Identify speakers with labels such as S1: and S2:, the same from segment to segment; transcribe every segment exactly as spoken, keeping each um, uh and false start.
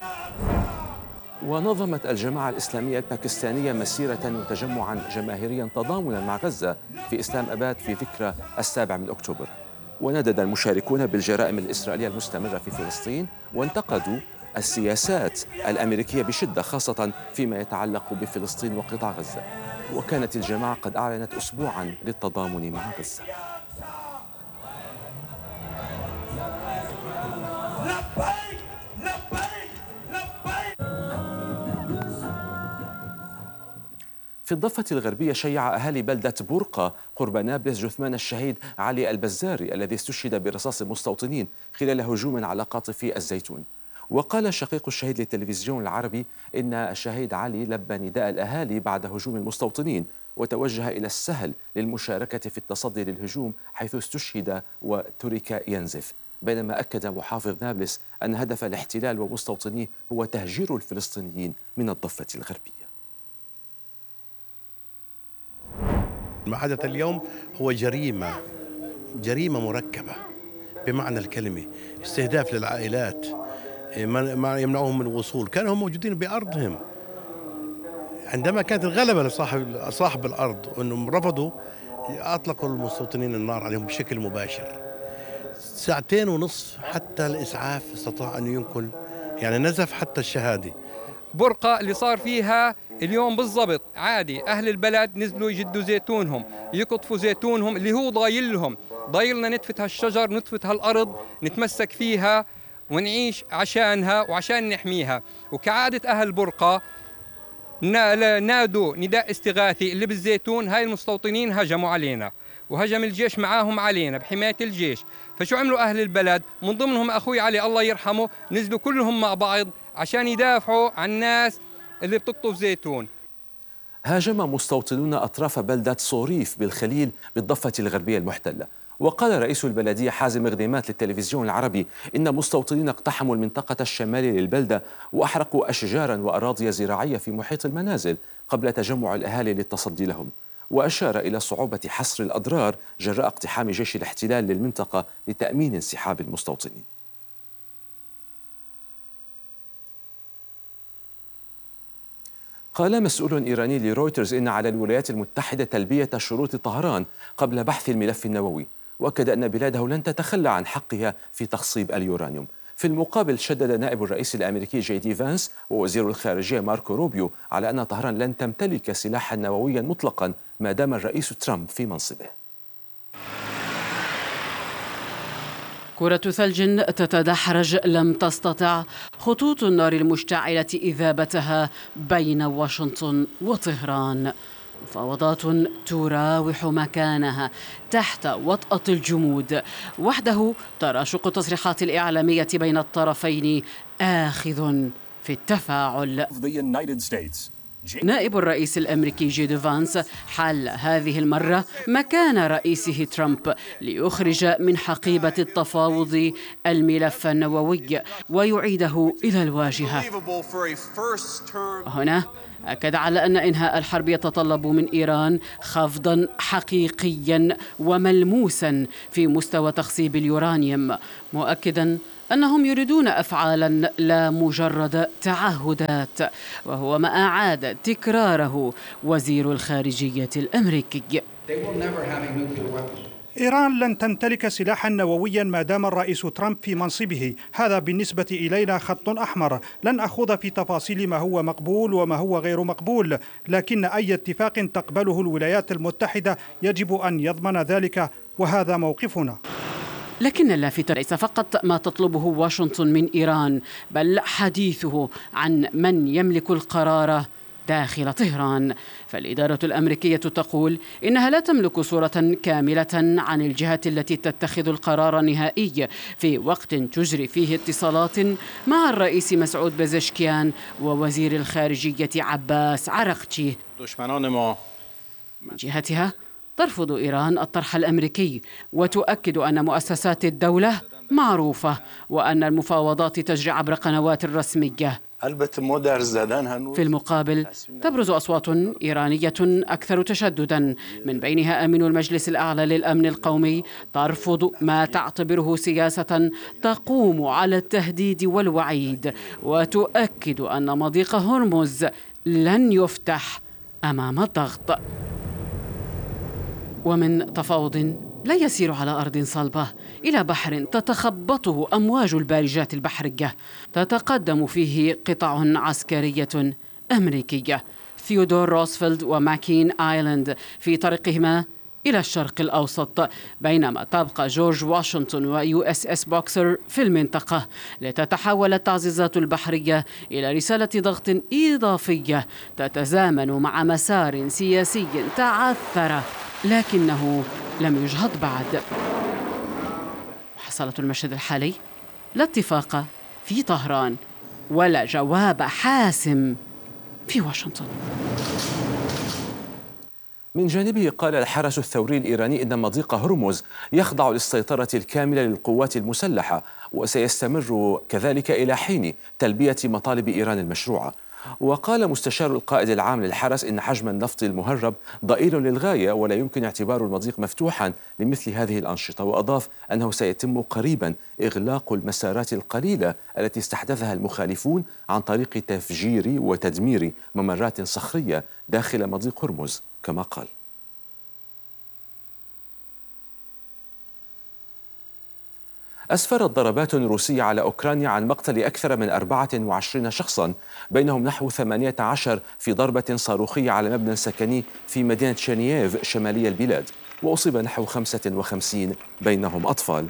S1: ونظمت الجماعة الإسلامية الباكستانية مسيرة وتجمعا جماهيريا تضامنا مع غزة في إسلام أباد في ذكرى السابع من أكتوبر. وندد المشاركون بالجرائم الإسرائيلية المستمرة في فلسطين، وانتقدوا السياسات الأمريكية بشدة، خاصة فيما يتعلق بفلسطين وقطاع غزة. وكانت الجماعة قد أعلنت أسبوعا للتضامن مع غزة. في الضفة الغربية شيع أهالي بلدة بورقة قرب نابلس جثمان الشهيد علي البزاري الذي استشهد برصاص مستوطنين خلال هجوم على قاطف الزيتون. وقال شقيق الشهيد للتلفزيون العربي إن الشهيد علي لبى نداء الأهالي بعد هجوم المستوطنين، وتوجه إلى السهل للمشاركة في التصدي للهجوم، حيث استشهد وترك ينزف. بينما أكد محافظ نابلس أن هدف الاحتلال ومستوطنيه هو تهجير الفلسطينيين من الضفة الغربية.
S2: ما حدث اليوم هو جريمة جريمة مركبة بمعنى الكلمة، استهداف للعائلات، ما يمنعهم من الوصول. كانوا هم موجودين بأرضهم عندما كانت الغلبة لصاحب صاحب الأرض، وأنهم رفضوا أطلقوا المستوطنين النار عليهم بشكل مباشر. ساعتين ونصف حتى الإسعاف استطاع أن ينقل، يعني نزف حتى الشهادة.
S3: برقة اللي صار فيها اليوم بالضبط عادي، أهل البلد نزلوا يجدوا زيتونهم، يقطفوا زيتونهم اللي هو ضايل لهم. ضايلنا نتفت هالشجر، نتفت هالأرض، نتمسك فيها ونعيش عشانها وعشان نحميها. وكعادة أهل برقة نادوا نداء استغاثي اللي بالزيتون. هاي المستوطنين هجموا علينا، وهجم الجيش معاهم علينا بحماية الجيش. فشو عملوا أهل البلد؟ من ضمنهم أخوي علي الله يرحمه، نزلوا كلهم مع بعض عشان يدافعوا عن الناس اللي بتقطف زيتون.
S1: هاجم مستوطنون أطراف بلدة صوريف بالخليل بالضفة الغربية المحتلة. وقال رئيس البلدية حازم غديمات للتلفزيون العربي إن مستوطنين اقتحموا المنطقة الشمالية للبلدة وأحرقوا أشجارا وأراضي زراعية في محيط المنازل قبل تجمع الأهالي للتصدي لهم. وأشار إلى صعوبة حصر الأضرار جراء اقتحام جيش الاحتلال للمنطقة لتأمين انسحاب المستوطنين. قال مسؤول إيراني لرويترز إن على الولايات المتحدة تلبية شروط طهران قبل بحث الملف النووي، وأكد أن بلاده لن تتخلى عن حقها في تخصيب اليورانيوم. في المقابل شدد نائب الرئيس الأمريكي جي دي فانس ووزير الخارجية ماركو روبيو على أن طهران لن تمتلك سلاحا نوويا مطلقا ما دام الرئيس ترامب في منصبه.
S4: كرة ثلج تتدحرج لم تستطع خطوط النار المشتعلة إذابتها بين واشنطن وطهران. مفاوضات تراوح مكانها تحت وطأة الجمود. وحده تراشق التصريحات الإعلامية بين الطرفين آخذ في التفاعل. نائب الرئيس الأمريكي جي دي فانس حل هذه المرة مكان رئيسه ترامب ليخرج من حقيبة التفاوض الملف النووي ويعيده إلى الواجهة. هنا أكد على أن إنهاء الحرب يتطلب من إيران خفضاً حقيقياً وملموساً في مستوى تخصيب اليورانيوم، مؤكداً أنهم يريدون أفعالاً لا مجرد تعهدات، وهو ما أعاد تكراره وزير الخارجية الأمريكي.
S5: إيران لن تمتلك سلاحا نوويا ما دام الرئيس ترامب في منصبه. هذا بالنسبة إلينا خط أحمر. لن أخوض في تفاصيل ما هو مقبول وما هو غير مقبول، لكن أي اتفاق تقبله الولايات المتحدة يجب أن يضمن ذلك، وهذا موقفنا.
S4: لكن اللافت ليس فقط ما تطلبه واشنطن من إيران، بل حديثه عن من يملك القرار داخل طهران. فالإدارة الأمريكية تقول إنها لا تملك صورة كاملة عن الجهة التي تتخذ القرار النهائي في وقت تجري فيه اتصالات مع الرئيس مسعود بزشكيان ووزير الخارجية عباس عرقتشي. من جهتها ترفض إيران الطرح الأمريكي وتؤكد أن مؤسسات الدولة معروفة وأن المفاوضات تجري عبر قنوات رسمية. في المقابل تبرز أصوات إيرانية أكثر تشدداً، من بينها أمين المجلس الأعلى للأمن القومي ترفض ما تعتبره سياسة تقوم على التهديد والوعيد، وتؤكد أن مضيق هرمز لن يفتح أمام الضغط. ومن تفاوض لا يسير على أرض صلبة إلى بحر تتخبطه أمواج البارجات البحرية، تتقدم فيه قطع عسكرية أمريكية، ثيودور روزفلت وماكين آيلاند في طريقهما إلى الشرق الأوسط، بينما تبقى جورج واشنطن ويو اس اس بوكسر في المنطقة، لتتحول التعزيزات البحرية إلى رسالة ضغط إضافية تتزامن مع مسار سياسي تعثر لكنه لم يجهض بعد. وحصلت المشهد الحالي لا اتفاق في طهران ولا جواب حاسم في واشنطن.
S1: من جانبه قال الحرس الثوري الإيراني إن مضيق هرمز يخضع للسيطرة الكاملة للقوات المسلحة، وسيستمر كذلك إلى حين تلبية مطالب إيران المشروعة. وقال مستشار القائد العام للحرس إن حجم النفط المهرب ضئيل للغاية ولا يمكن اعتبار المضيق مفتوحا لمثل هذه الأنشطة، وأضاف أنه سيتم قريبا إغلاق المسارات القليلة التي استحدثها المخالفون عن طريق تفجير وتدمير ممرات صخرية داخل مضيق هرمز كما قال. أسفرت ضربات روسية على أوكرانيا عن مقتل أكثر من أربعة وعشرين شخصا، بينهم نحو ثمانية عشر في ضربة صاروخية على مبنى سكني في مدينة شينييف شمالي البلاد، وأصيب نحو خمسة وخمسين بينهم أطفال.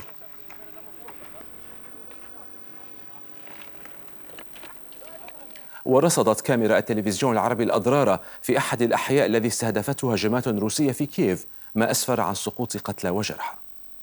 S1: ورصدت كاميرا التلفزيون العربي الأضرار في أحد الأحياء الذي استهدفته هجمات روسية في كييف، ما أسفر عن سقوط قتلى وجرحى.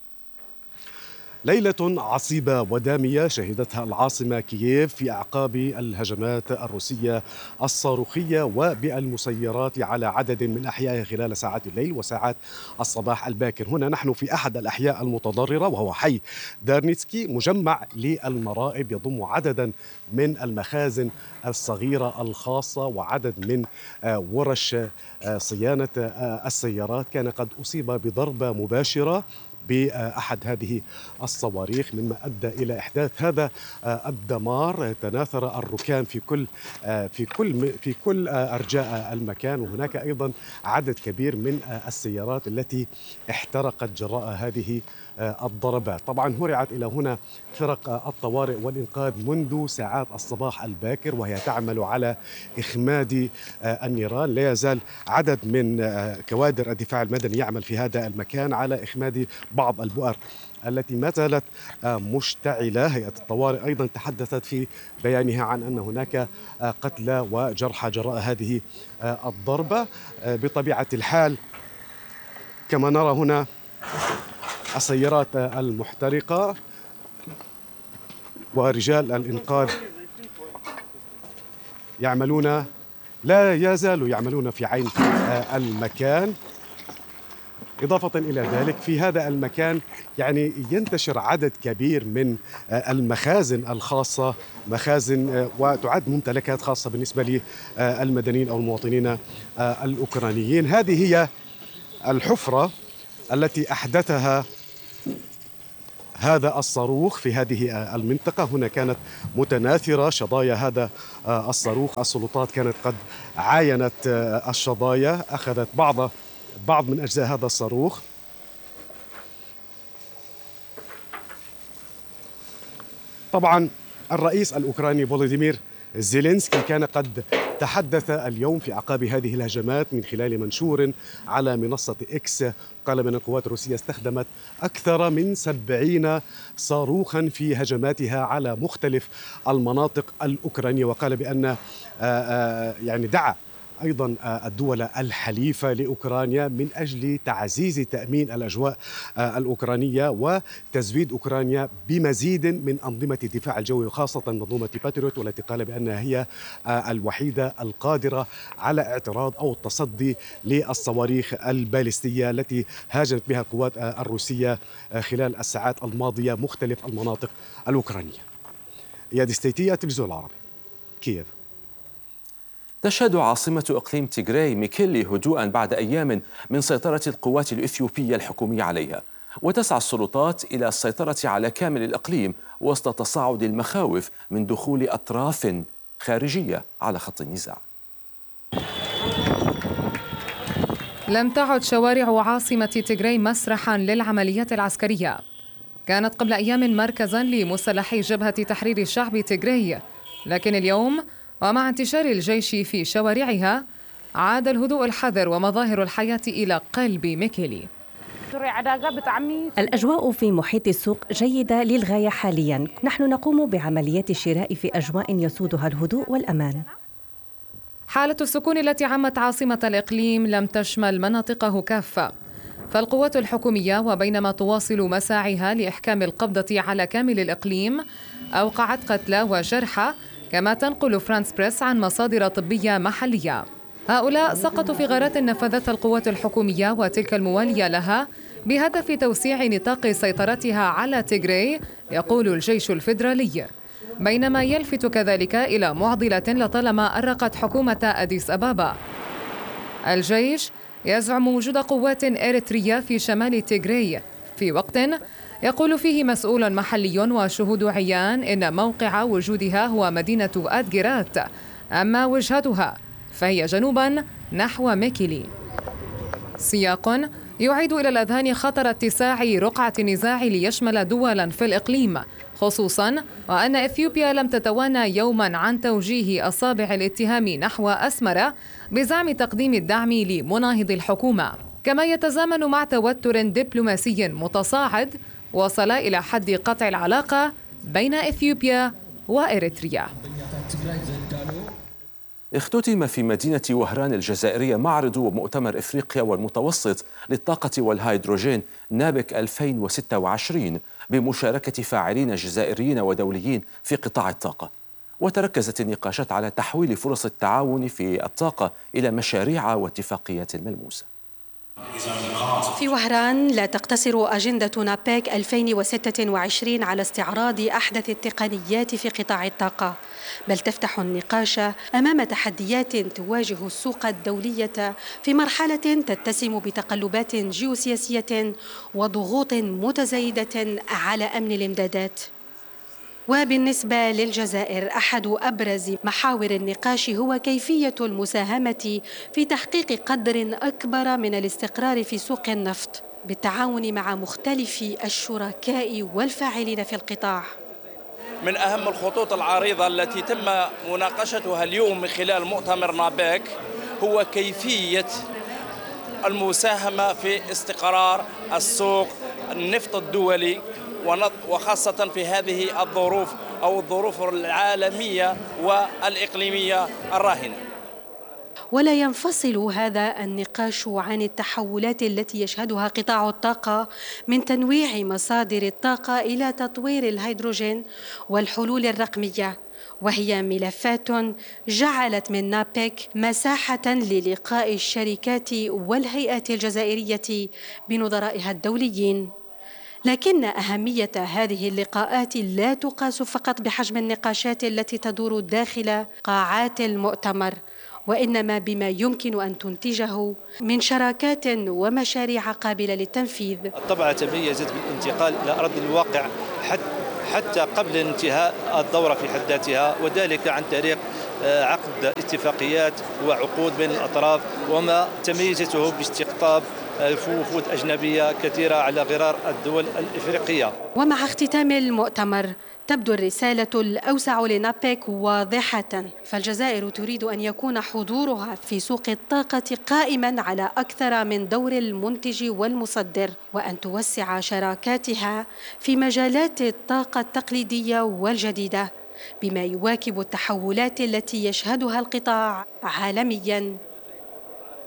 S6: ليلة عصيبة ودامية شهدتها العاصمة كييف في أعقاب الهجمات الروسية الصاروخية وبالمسيرات على عدد من أحيائها خلال ساعات الليل وساعات الصباح الباكر. هنا نحن في أحد الأحياء المتضررة وهو حي دارنيتسكي، مجمع للمرائب يضم عددا من المخازن الصغيرة الخاصة وعدد من ورش صيانة السيارات كان قد أصيب بضربة مباشرة بأحد هذه الصواريخ، مما أدى إلى إحداث هذا الدمار. تناثر الركام في كل في كل في كل أرجاء المكان، وهناك أيضا عدد كبير من السيارات التي احترقت جراء هذه الضربات. طبعا هرعت إلى هنا فرق الطوارئ والإنقاذ منذ ساعات الصباح الباكر، وهي تعمل على إخماد النيران. لا يزال عدد من كوادر الدفاع المدني يعمل في هذا المكان على إخماد بعض البؤر التي ما زالت مشتعلة. هيئة الطوارئ أيضا تحدثت في بيانها عن أن هناك قتلى وجرحى جراء هذه الضربة. بطبيعة الحال كما نرى هنا السيارات المحترقة ورجال الإنقاذ يعملون لا يزالوا يعملون في عين المكان. إضافة إلى ذلك في هذا المكان يعني ينتشر عدد كبير من المخازن الخاصة، مخازن وتعد ممتلكات خاصة بالنسبة للمدنيين أو المواطنين الأوكرانيين. هذه هي الحفرة التي أحدثها هذا الصاروخ في هذه المنطقة. هنا كانت متناثرة شظايا هذا الصاروخ. السلطات كانت قد عاينت الشظايا، أخذت بعض بعض من أجزاء هذا الصاروخ. طبعا الرئيس الأوكراني فولوديمير زيلينسكي كان قد تحدث اليوم في أعقاب هذه الهجمات من خلال منشور على منصة إكس. قال من القوات الروسية استخدمت أكثر من سبعين صاروخا في هجماتها على مختلف المناطق الأوكرانية، وقال بأن يعني دعا أيضا الدول الحليفة لأوكرانيا من أجل تعزيز تأمين الأجواء الأوكرانية وتزويد أوكرانيا بمزيد من أنظمة الدفاع الجوي، وخاصة منظومة باتريوت، والتي قال بأنها هي الوحيدة القادرة على اعتراض أو التصدي للصواريخ البالستية التي هاجمت بها القوات الروسية خلال الساعات الماضية مختلف المناطق الأوكرانية. إياد ستيتية، التلفزيون العربي، كييف.
S1: تشهد عاصمة إقليم تيغراي ميكيلي هدوءا بعد أيام من سيطرة القوات الإثيوبية الحكومية عليها، وتسعى السلطات إلى السيطرة على كامل الإقليم وسط تصاعد المخاوف من دخول أطراف خارجية على خط النزاع.
S7: لم تعد شوارع عاصمة تيغراي مسرحا للعمليات العسكرية. كانت قبل أيام مركزا لمسلحي جبهة تحرير الشعب تيغراي، لكن اليوم ومع انتشار الجيش في شوارعها عاد الهدوء الحذر ومظاهر الحياة إلى قلب ميكيلي.
S8: الأجواء في محيط السوق جيدة للغاية حاليا. نحن نقوم بعمليات الشراء في أجواء يسودها الهدوء والأمان.
S7: حالة السكون التي عمت عاصمة الإقليم لم تشمل مناطقه كافة، فالقوات الحكومية وبينما تواصل مساعيها لإحكام القبضة على كامل الإقليم أوقعت قتلى وجرحى، كما تنقل فرانس بريس عن مصادر طبية محلية. هؤلاء سقطوا في غارات نفذتها القوات الحكومية وتلك الموالية لها بهدف توسيع نطاق سيطرتها على تيغراي، يقول الجيش الفيدرالي، بينما يلفت كذلك إلى معضلة لطالما أرقت حكومة أديس أبابا. الجيش يزعم وجود قوات إريترية في شمال تيغراي في وقت يقول فيه مسؤول محلي وشهود عيان إن موقع وجودها هو مدينة أدجيرات، أما وجهتها فهي جنوبا نحو ميكيلي. سياق يعيد إلى الأذهان خطر اتساع رقعة النزاع ليشمل دولا في الإقليم، خصوصا وأن إثيوبيا لم تتوانى يوما عن توجيه أصابع الاتهام نحو أسمرة بزعم تقديم الدعم لمناهض الحكومة، كما يتزامن مع توتر دبلوماسي متصاعد وصل إلى حد قطع العلاقة بين إثيوبيا وإريتريا.
S1: اختتم في مدينة وهران الجزائرية معرض ومؤتمر إفريقيا والمتوسط للطاقة والهيدروجين نابك ألفين وستة وعشرين بمشاركة فاعلين جزائريين ودوليين في قطاع الطاقة، وتركزت النقاشات على تحويل فرص التعاون في الطاقة إلى مشاريع واتفاقيات ملموسة.
S9: في وهران لا تقتصر أجندة نابيك ألفين وستة وعشرين على استعراض أحدث التقنيات في قطاع الطاقة، بل تفتح النقاش أمام تحديات تواجه السوق الدولية في مرحلة تتسم بتقلبات جيوسياسية وضغوط متزايدة على أمن الإمدادات. وبالنسبة للجزائر أحد أبرز محاور النقاش هو كيفية المساهمة في تحقيق قدر أكبر من الاستقرار في سوق النفط بالتعاون مع مختلف الشركاء والفاعلين في القطاع.
S10: من أهم الخطوط العريضة التي تم مناقشتها اليوم من خلال مؤتمر نابيك هو كيفية المساهمة في استقرار السوق النفط الدولي، وخاصة في هذه الظروف أو الظروف العالمية والإقليمية الراهنة.
S9: ولا ينفصل هذا النقاش عن التحولات التي يشهدها قطاع الطاقة من تنويع مصادر الطاقة إلى تطوير الهيدروجين والحلول الرقمية، وهي ملفات جعلت من نابيك مساحة للقاء الشركات والهيئات الجزائرية بنظرائها الدوليين. لكن أهمية هذه اللقاءات لا تقاس فقط بحجم النقاشات التي تدور داخل قاعات المؤتمر، وإنما بما يمكن أن تنتجه من شراكات ومشاريع قابلة للتنفيذ.
S11: الطبعة تميزت بالانتقال إلى أرض الواقع حتى قبل انتهاء الدورة في حد ذاتها، وذلك عن طريق عقد اتفاقيات وعقود بين الأطراف، وما تميزته باستقطاب وفود أجنبية كثيرة على غرار الدول الإفريقية.
S9: ومع اختتام المؤتمر تبدو الرسالة الأوسع لنابيك واضحة، فالجزائر تريد أن يكون حضورها في سوق الطاقة قائما على أكثر من دور المنتج والمصدر، وأن توسع شراكاتها في مجالات الطاقة التقليدية والجديدة بما يواكب التحولات التي يشهدها القطاع عالميا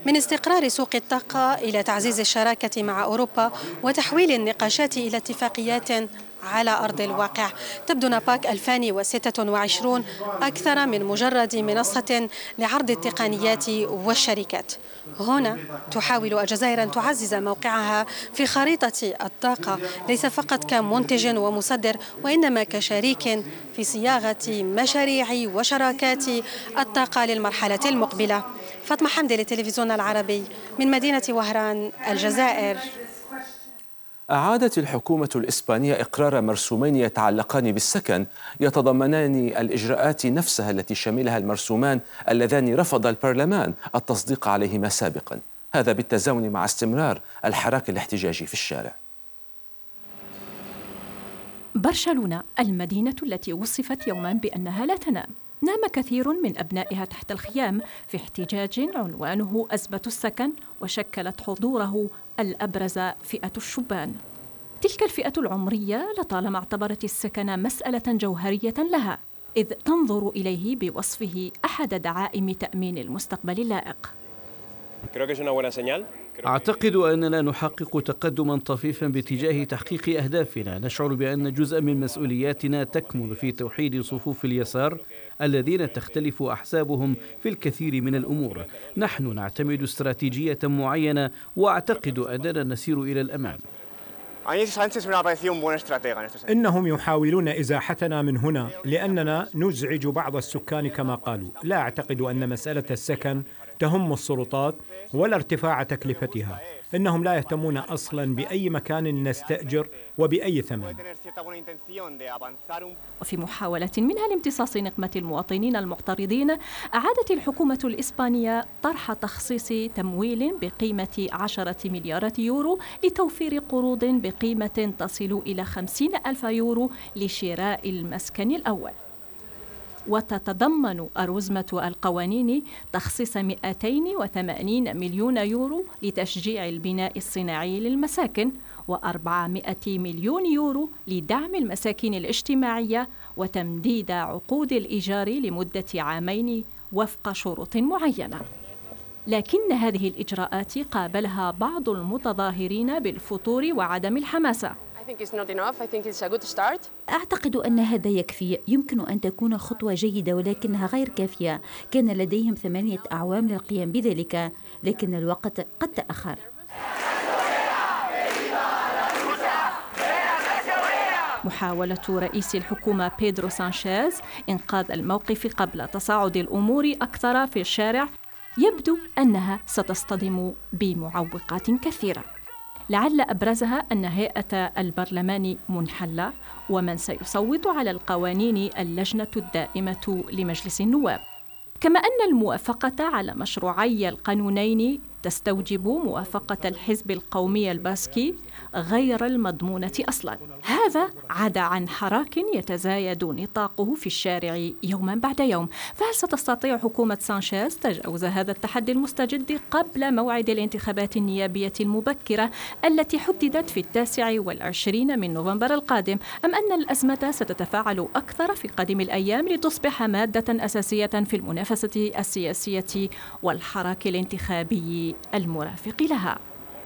S9: من استقرار سوق الطاقة إلى تعزيز الشراكة مع أوروبا وتحويل النقاشات إلى اتفاقيات على أرض الواقع. تبدو ناباك ألفين وستة وعشرين أكثر من مجرد منصة لعرض التقنيات والشركات. هنا تحاول الجزائر أن تعزز موقعها في خريطة الطاقة ليس فقط كمنتج ومصدر، وإنما كشريك في صياغة مشاريع وشراكات الطاقة للمرحلة المقبلة. فاطمة حمدي للتلفزيون العربي من مدينة وهران، الجزائر.
S1: أعادت الحكومة الإسبانية إقرار مرسومين يتعلقان بالسكن يتضمنان الإجراءات نفسها التي شملها المرسومان اللذان رفض البرلمان التصديق عليهما سابقا، هذا بالتزامن مع استمرار الحراك الاحتجاجي في الشارع.
S12: برشلونة المدينة التي وصفت يوما بأنها لا تنام، نام كثير من أبنائها تحت الخيام في احتجاج عنوانه أزمة السكن، وشكلت حضوره الأبرز فئة الشبان. تلك الفئة العمرية لطالما اعتبرت السكن مسألة جوهرية لها، إذ تنظر إليه بوصفه أحد دعائم تأمين المستقبل اللائق.
S13: أعتقد أننا نحقق تقدما طفيفا باتجاه تحقيق أهدافنا. نشعر بأن جزءا من مسؤولياتنا تكمن في توحيد صفوف اليسار الذين تختلف أحزابهم في الكثير من الأمور. نحن نعتمد استراتيجية معينة، وأعتقد أننا نسير إلى الأمام.
S14: إنهم يحاولون إزاحتنا من هنا لأننا نزعج بعض السكان كما قالوا. لا أعتقد أن مسألة السكن تهم السلطات ولا ارتفاع تكلفتها. إنهم لا يهتمون أصلا بأي مكان نستأجر وبأي ثمن.
S12: وفي محاولة منها لامتصاص نقمة المواطنين المعترضين، أعادت الحكومة الإسبانية طرح تخصيص تمويل بقيمة عشرة مليارات يورو لتوفير قروض بقيمة تصل إلى خمسين ألف يورو لشراء المسكن الأول. وتتضمن أرزمة القوانين تخصيص مئتين وثمانين مليون يورو لتشجيع البناء الصناعي للمساكن، وأربعمائة مليون يورو لدعم المساكن الاجتماعية وتمديد عقود الإيجار لمدة عامين وفق شروط معينة. لكن هذه الإجراءات قابلها بعض المتظاهرين بالفتور وعدم الحماسة.
S15: أعتقد أن هذا يكفي، يمكن أن تكون خطوة جيدة ولكنها غير كافية. كان لديهم ثمانية أعوام للقيام بذلك، لكن الوقت قد تأخر.
S12: محاولة رئيس الحكومة بيدرو سانشيز إنقاذ الموقف قبل تصاعد الأمور أكثر في الشارع يبدو أنها ستصطدم بمعوقات كثيرة، لعل أبرزها أن هيئة البرلمان منحلة، ومن سيصوت على القوانين اللجنة الدائمة لمجلس النواب، كما أن الموافقة على مشروعي القانونين تستوجب موافقة الحزب القومي الباسكي غير المضمونة أصلاً. هذا عدا عن حراك يتزايد نطاقه في الشارع يوماً بعد يوم. فهل ستستطيع حكومة سانشيز تجاوز هذا التحدي المستجد قبل موعد الانتخابات النيابية المبكرة التي حددت في التاسع والعشرين من نوفمبر القادم، أم أن الأزمة ستتفاعل أكثر في قادم الأيام لتصبح مادة أساسية في المنافسة السياسية والحراك الانتخابي المرافق لها؟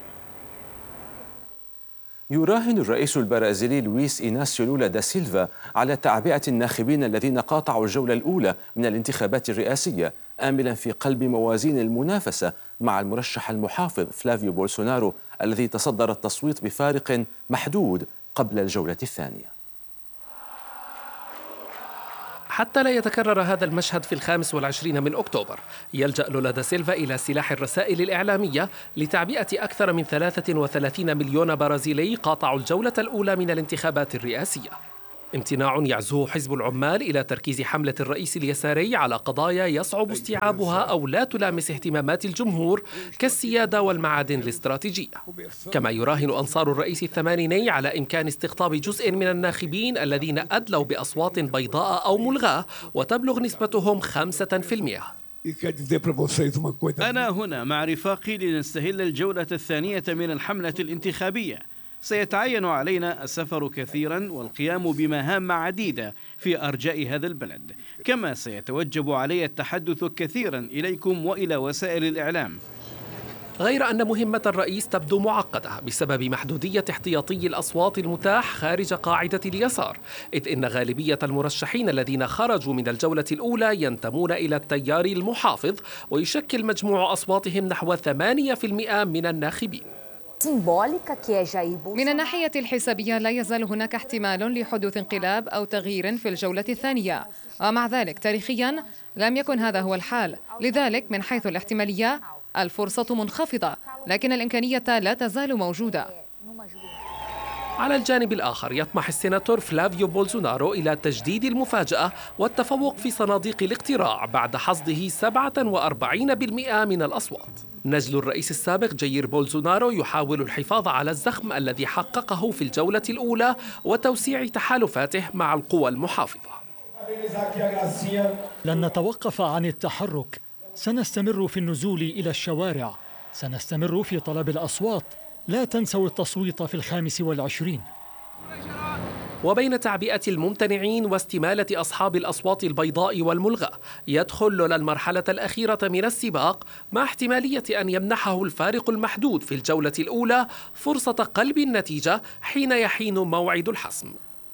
S1: يراهن الرئيس البرازيلي لويس إيناسيو لولا دا سيلفا على تعبئة الناخبين الذين قاطعوا الجولة الأولى من الانتخابات الرئاسية، آملا في قلب موازين المنافسة مع المرشح المحافظ فلافيو بولسونارو الذي تصدر التصويت بفارق محدود قبل الجولة الثانية.
S16: حتى لا يتكرر هذا المشهد في الخامس والعشرين من أكتوبر، يلجأ لولا دا سيلفا إلى سلاح الرسائل الإعلامية لتعبئة أكثر من ثلاثة وثلاثين مليون برازيلي قاطعوا الجولة الأولى من الانتخابات الرئاسية. امتناع يعزوه حزب العمال إلى تركيز حملة الرئيس اليساري على قضايا يصعب استيعابها أو لا تلامس اهتمامات الجمهور كالسيادة والمعادن الاستراتيجية. كما يراهن أنصار الرئيس الثمانيني على إمكان استقطاب جزء من الناخبين الذين أدلوا بأصوات بيضاء أو ملغاة وتبلغ نسبتهم خمسة في المئة.
S13: أنا هنا مع رفاقي لنستهل الجولة الثانية من الحملة الانتخابية. سيتعين علينا السفر كثيرا والقيام بمهام عديدة في أرجاء هذا البلد، كما سيتوجب علي التحدث كثيرا إليكم وإلى وسائل الإعلام.
S16: غير أن مهمة الرئيس تبدو معقدة بسبب محدودية احتياطي الأصوات المتاح خارج قاعدة اليسار، إذ إن غالبية المرشحين الذين خرجوا من الجولة الأولى ينتمون إلى التيار المحافظ، ويشكل مجموع أصواتهم نحو ثمانية بالمئة من الناخبين.
S7: من الناحية الحسابية لا يزال هناك احتمال لحدوث انقلاب أو تغيير في الجولة الثانية، ومع ذلك تاريخيا لم يكن هذا هو الحال. لذلك من حيث الاحتمالية الفرصة منخفضة، لكن الإمكانية لا تزال موجودة.
S16: على الجانب الآخر يطمح السيناتور فلافيو بولسونارو إلى تجديد المفاجأة والتفوق في صناديق الاقتراع بعد حصده سبعة وأربعين بالمئة من الأصوات. نجل الرئيس السابق جير بولسونارو يحاول الحفاظ على الزخم الذي حققه في الجولة الأولى وتوسيع تحالفاته مع القوى المحافظة.
S17: لن نتوقف عن التحرك، سنستمر في النزول إلى الشوارع، سنستمر في طلب الأصوات، لا تنسوا التصويت في الخامس والعشرين.
S16: وبين تعبئة الممتنعين واستمالة أصحاب الأصوات البيضاء والملغى، يدخل لولا المرحلة الأخيرة من السباق مع احتمالية أن يمنحه الفارق المحدود في الجولة الأولى فرصة قلب النتيجة حين يحين موعد الحسم.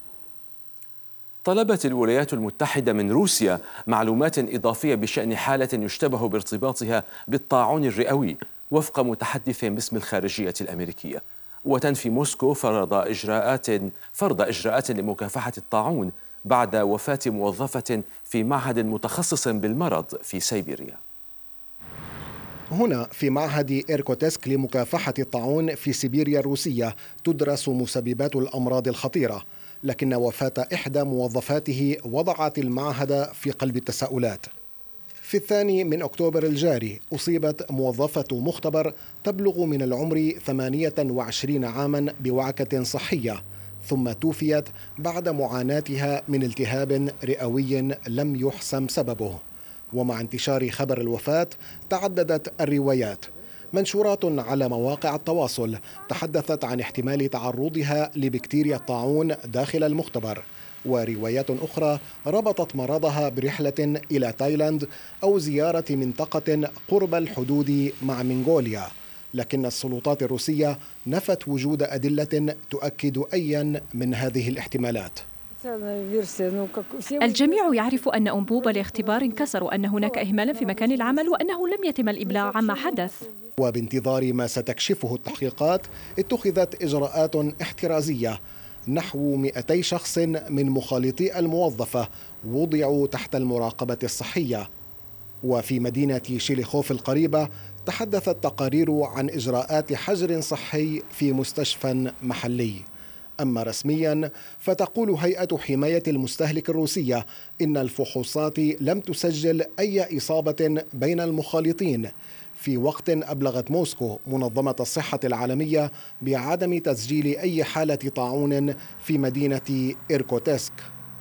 S1: طلبت الولايات المتحدة من روسيا معلومات إضافية بشأن حالة يشتبه بارتباطها بالطاعون الرئوي وفق متحدث باسم الخارجية الأمريكية. وتنفي موسكو فرض إجراءات فرض إجراءات لمكافحة الطاعون بعد وفاة موظفة في معهد متخصص بالمرض في سيبيريا.
S18: هنا في معهد إيركوتسك لمكافحة الطاعون في سيبيريا الروسية تدرس مسببات الأمراض الخطيرة، لكن وفاة إحدى موظفاته وضعت المعهد في قلب التساؤلات. في الثاني من أكتوبر الجاري أصيبت موظفة مختبر تبلغ من العمر ثمانية وعشرين عاما بوعكة صحية، ثم توفيت بعد معاناتها من التهاب رئوي لم يحسم سببه. ومع انتشار خبر الوفاة تعددت الروايات. منشورات على مواقع التواصل تحدثت عن احتمال تعرضها لبكتيريا الطاعون داخل المختبر، وروايات أخرى ربطت مرضها برحلة إلى تايلاند أو زيارة منطقة قرب الحدود مع منغوليا، لكن السلطات الروسية نفت وجود أدلة تؤكد أيا من هذه الاحتمالات.
S12: الجميع يعرف أن أنبوب الاختبار انكسر وأن هناك إهمالا في مكان العمل وأنه لم يتم الإبلاغ عما حدث.
S18: وبانتظار ما ستكشفه التحقيقات اتخذت إجراءات احترازية. نحو مئتي شخص من مخالطي الموظفة وضعوا تحت المراقبة الصحية. وفي مدينة شيليخوف القريبة تحدثت تقارير عن إجراءات حجر صحي في مستشفى محلي. أما رسميا فتقول هيئة حماية المستهلك الروسية إن الفحوصات لم تسجل أي إصابة بين المخالطين، في وقت أبلغت موسكو منظمة الصحة العالمية بعدم تسجيل أي حالة طاعون في مدينة إيركوتسك.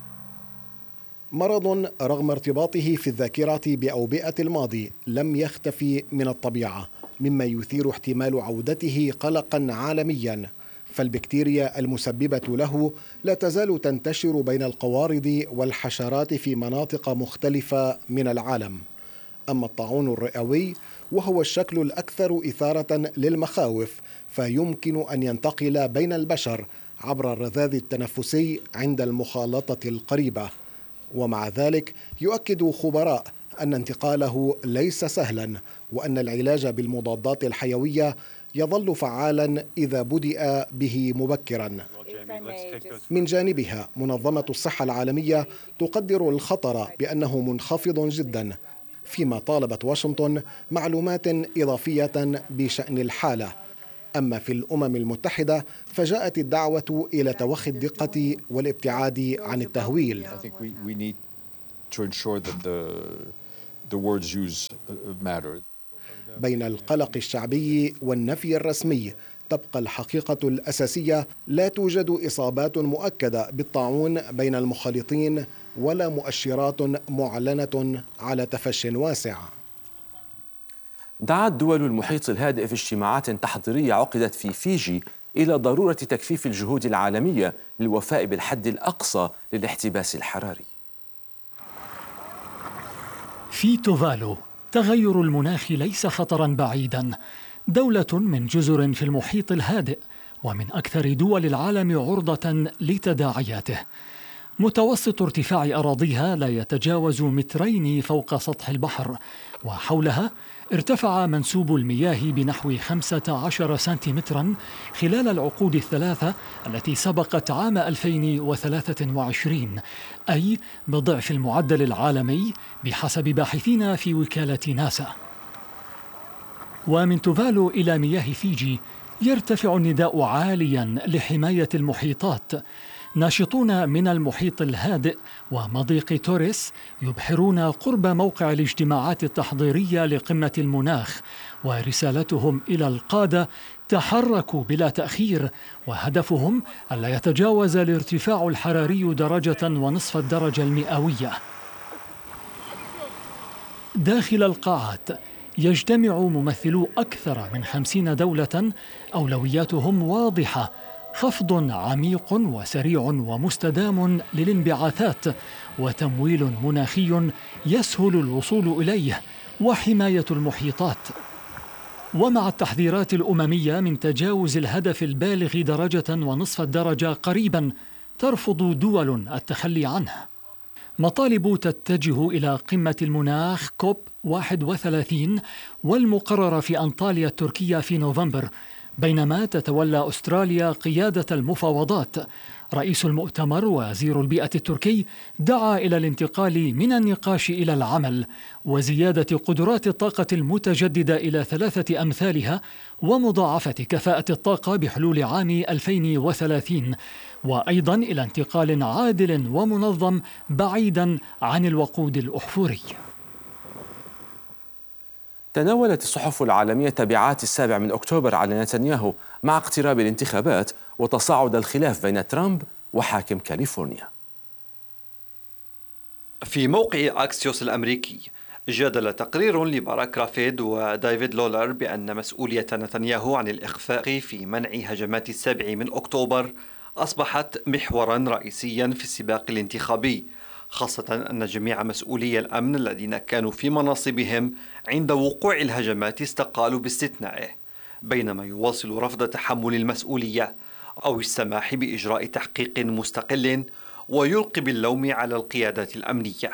S18: مرض رغم ارتباطه في الذاكرة بأوبئة الماضي لم يختفي من الطبيعة، مما يثير احتمال عودته قلقا عالميا، فالبكتيريا المسببة له لا تزال تنتشر بين القوارض والحشرات في مناطق مختلفة من العالم. أما الطاعون الرئوي وهو الشكل الأكثر إثارة للمخاوف، فيمكن أن ينتقل بين البشر عبر الرذاذ التنفسي عند المخالطة القريبة. ومع ذلك يؤكد خبراء أن انتقاله ليس سهلا، وأن العلاج بالمضادات الحيوية يظل فعالا إذا بدأ به مبكرا. من جانبها منظمة الصحة العالمية تقدر الخطر بأنه منخفض جدا، فيما طالبت واشنطن معلومات إضافية بشأن الحالة. أما في الأمم المتحدة فجاءت الدعوة إلى توخي الدقة والابتعاد عن التهويل. بين القلق الشعبي والنفي الرسمي تبقى الحقيقة الأساسية: لا توجد إصابات مؤكدة بالطاعون بين المخالطين ولا مؤشرات معلنة على تفش واسع.
S1: دعت دول المحيط الهادئ في اجتماعات تحضيرية عقدت في فيجي إلى ضرورة تكثيف الجهود العالمية للوفاء بالحد الأقصى للاحتباس الحراري.
S17: في توفالو تغير المناخ ليس خطرا بعيدا، دولة من جزر في المحيط الهادئ ومن أكثر دول العالم عرضة لتداعياته. متوسط ارتفاع أراضيها لا يتجاوز مترين فوق سطح البحر، وحولها ارتفع منسوب المياه بنحو خمسة عشر سنتيمترا خلال العقود الثلاثة التي سبقت عام ألفين وثلاثة وعشرين، أي بضعف المعدل العالمي بحسب باحثين في وكالة ناسا. ومن توفالو إلى مياه فيجي يرتفع النداء عاليا لحماية المحيطات. ناشطون من المحيط الهادئ ومضيق توريس يبحرون قرب موقع الاجتماعات التحضيرية لقمة المناخ، ورسالتهم إلى القادة تحركوا بلا تأخير، وهدفهم ألا يتجاوز الارتفاع الحراري درجة ونصف الدرجة المئوية. داخل القاعات يجتمع ممثلو أكثر من خمسين دولة أولوياتهم واضحة: خفض عميق وسريع ومستدام للانبعاثات، وتمويل مناخي يسهل الوصول إليه، وحماية المحيطات. ومع التحذيرات الأممية من تجاوز الهدف البالغ درجة ونصف الدرجة قريبا، ترفض دول التخلي عنه. مطالب تتجه إلى قمة المناخ كوب واحد وثلاثين والمقررة في أنطاليا التركية في نوفمبر، بينما تتولى أستراليا قيادة المفاوضات. رئيس المؤتمر وزير البيئة التركي دعا إلى الانتقال من النقاش إلى العمل وزيادة قدرات الطاقة المتجددة إلى ثلاثة أمثالها، ومضاعفة كفاءة الطاقة بحلول عام ألفين وثلاثين، وأيضا إلى انتقال عادل ومنظم بعيدا عن الوقود الأحفوري.
S1: تناولت الصحف العالمية تبعات السابع من أكتوبر على نتنياهو مع اقتراب الانتخابات وتصاعد الخلاف بين ترامب وحاكم كاليفورنيا.
S19: في موقع أكسيوس الأمريكي جادل تقرير لباراك رافيد وديفيد لولر بأن مسؤولية نتنياهو عن الإخفاق في منع هجمات السابع من أكتوبر أصبحت محورا رئيسيا في السباق الانتخابي، خاصة أن جميع مسؤولي الأمن الذين كانوا في مناصبهم عند وقوع الهجمات استقالوا باستثنائه، بينما يواصل رفض تحمل المسؤولية أو السماح بإجراء تحقيق مستقل، ويلقي باللوم على القيادات الأمنية.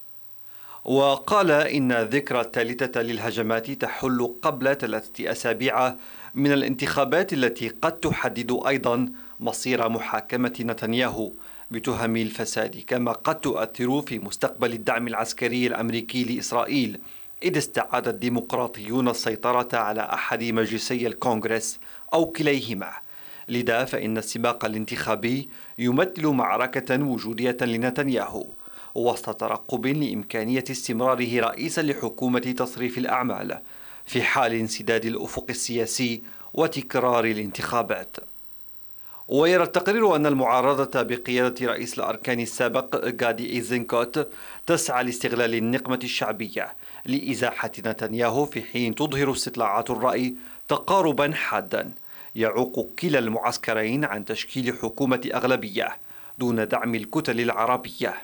S19: وقال إن الذكرى الثالثة للهجمات تحل قبل ثلاثة أسابيع من الانتخابات التي قد تحدد أيضا مصير محاكمة نتنياهو بتهم الفساد، كما قد تؤثر في مستقبل الدعم العسكري الأمريكي لإسرائيل، إذ استعاد الديمقراطيون السيطرة على أحد مجلسي الكونغرس أو كليهما. لذا فإن السباق الانتخابي يمثل معركة وجودية لنتنياهو، وسط ترقب لإمكانية استمراره رئيسا لحكومة تصريف الأعمال في حال انسداد الأفق السياسي وتكرار الانتخابات. ويرى التقرير أن المعارضة بقيادة رئيس الأركان السابق غادي إيزنكوت تسعى لاستغلال النقمة الشعبية لإزاحة نتنياهو، في حين تظهر استطلاعات الرأي تقاربا حادا يعوق كلا المعسكرين عن تشكيل حكومة أغلبية دون دعم الكتل العربية.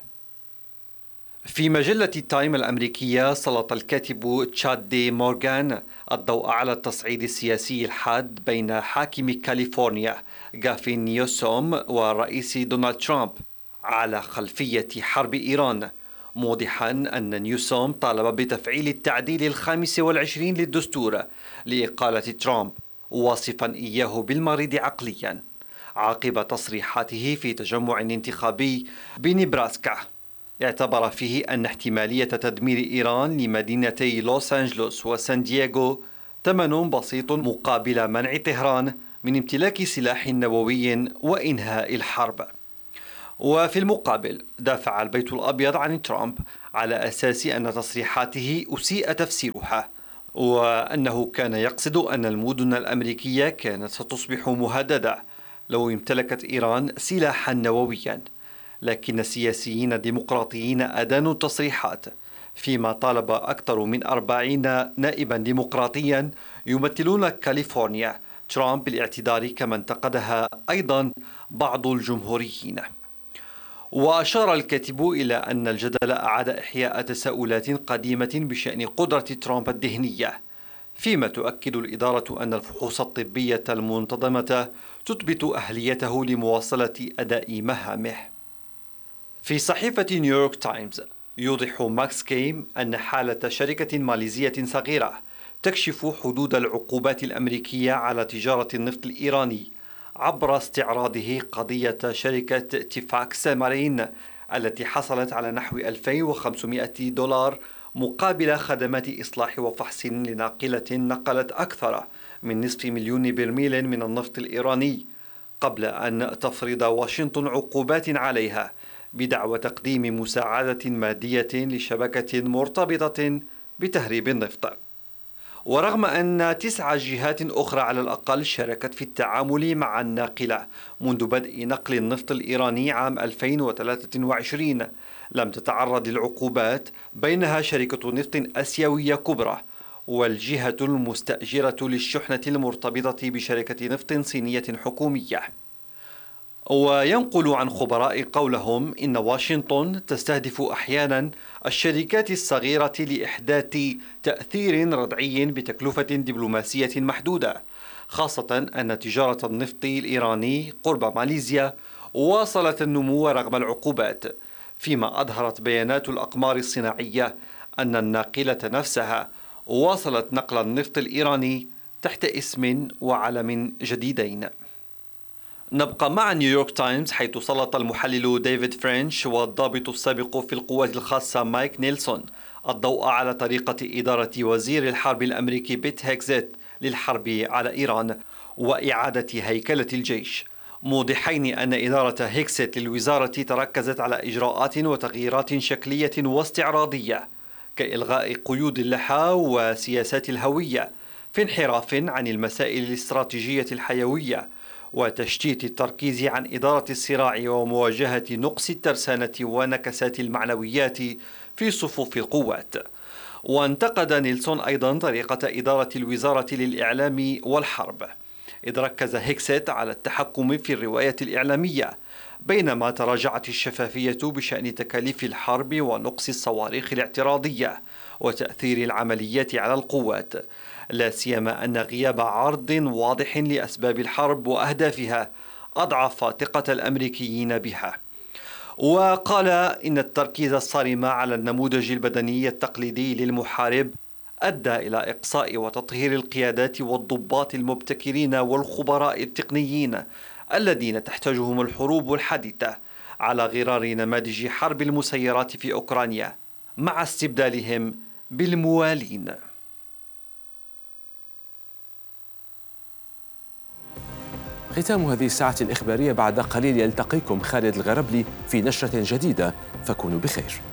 S19: في مجلة تايم الأمريكية سلط الكاتب تشاد دي مورغان الضوء على التصعيد السياسي الحاد بين حاكم كاليفورنيا غافين نيوسوم والرئيس دونالد ترامب على خلفية حرب إيران، موضحا أن نيوسوم طالب بتفعيل التعديل الخامس والعشرين للدستور لإقالة ترامب، واصفا إياه بالمريض عقليا عقب تصريحاته في تجمع انتخابي بنبراسكا اعتبر فيه أن احتمالية تدمير إيران لمدينتي لوس أنجلوس وسان دييغو ثمن بسيط مقابل منع طهران من امتلاك سلاح نووي وإنهاء الحرب. وفي المقابل دافع البيت الأبيض عن ترامب على أساس أن تصريحاته أسيء تفسيرها، وأنه كان يقصد أن المدن الأمريكية كانت ستصبح مهددة لو امتلكت إيران سلاحا نوويا. لكن السياسيين الديمقراطيين أدانوا التصريحات، فيما طالب أكثر من أربعين نائبا ديمقراطيا يمثلون كاليفورنيا ترامب بالاعتذار، كما انتقدها أيضا بعض الجمهوريين. وأشار الكاتب إلى أن الجدل أعاد إحياء تساؤلات قديمة بشأن قدرة ترامب الذهنية، فيما تؤكد الإدارة أن الفحوص الطبية المنتظمة تثبت أهليته لمواصلة أداء مهامه. في صحيفة نيويورك تايمز يوضح ماكس كيم أن حالة شركة ماليزية صغيرة تكشف حدود العقوبات الأمريكية على تجارة النفط الإيراني عبر استعراضه قضية شركة تيفاكس مارين التي حصلت على نحو ألفين وخمسمائة دولار مقابل خدمات إصلاح وفحص لناقلة نقلت أكثر من نصف مليون برميل من النفط الإيراني، قبل أن تفرض واشنطن عقوبات عليها بدعوى تقديم مساعدة مادية لشبكة مرتبطة بتهريب النفط. ورغم أن تسع جهات أخرى على الأقل شاركت في التعامل مع الناقلة منذ بدء نقل النفط الإيراني عام ألفين وثلاثة وعشرين، لم تتعرض للعقوبات، بينها شركة نفط آسيوية كبرى والجهة المستأجرة للشحنة المرتبطة بشركة نفط صينية حكومية. وينقل عن خبراء قولهم إن واشنطن تستهدف أحيانا الشركات الصغيرة لإحداث تأثير ردعي بتكلفة دبلوماسية محدودة، خاصة أن تجارة النفط الإيراني قرب ماليزيا واصلت النمو رغم العقوبات، فيما أظهرت بيانات الأقمار الصناعية أن الناقلة نفسها واصلت نقل النفط الإيراني تحت اسم وعلم جديدين. نبقى مع نيويورك تايمز، حيث سلط المحلل ديفيد فرنش والضابط السابق في القوات الخاصة مايك نيلسون الضوء على طريقة إدارة وزير الحرب الأمريكي بيت هيكسيت للحرب على إيران وإعادة هيكلة الجيش، موضحين أن إدارة هيكسيت للوزارة تركزت على إجراءات وتغييرات شكلية واستعراضية كإلغاء قيود اللحى وسياسات الهوية في انحراف عن المسائل الاستراتيجية الحيوية وتشتيت التركيز عن إدارة الصراع ومواجهة نقص الترسانة ونكسات المعنويات في صفوف القوات. وانتقد نيلسون أيضا طريقة إدارة الوزارة للإعلام والحرب، إذ ركز هيكسيت على التحكم في الرواية الإعلامية، بينما تراجعت الشفافية بشأن تكاليف الحرب ونقص الصواريخ الاعتراضية وتأثير العمليات على القوات، لا سيما أن غياب عرض واضح لأسباب الحرب وأهدافها أضعف ثقة الأمريكيين بها. وقال إن التركيز الصارم على النموذج البدني التقليدي للمحارب أدى إلى إقصاء وتطهير القيادات والضباط المبتكرين والخبراء التقنيين الذين تحتاجهم الحروب الحديثة على غرار نماذج حرب المسيرات في أوكرانيا مع استبدالهم بالموالين.
S1: ختام هذه الساعة الإخبارية، بعد قليل يلتقيكم خالد الغربلي في نشرة جديدة، فكونوا بخير.